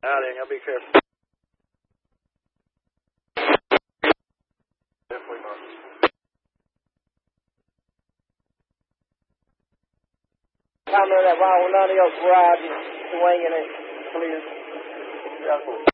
Howdy, y'all be careful. Definitely not. Comment that while none of your garage is swinging and clear.